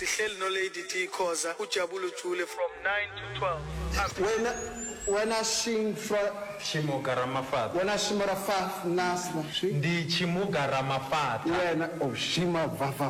sihleli no Lady T Khoza uJabulu Jule from 9 to 12. When I sing from Chimuga Ramafat. when I sing Rafat Nasna, Ndi Chimuga Ramafat. when Shima Vafa